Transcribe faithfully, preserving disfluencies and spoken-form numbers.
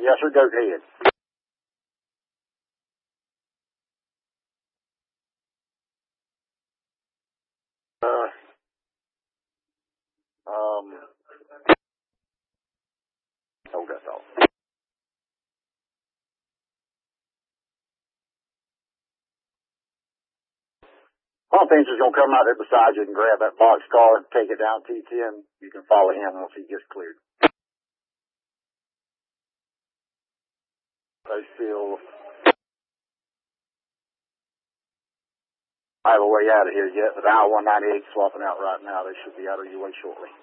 Yes, sir, go ahead. Uh, um, hold that thought. Offense is going to come out there beside you and grab that box car and take it down T ten. You can follow him once he gets cleared. They still have a way out of here yet, but I one ninety-eight swapping out right now. They should be out of your way shortly.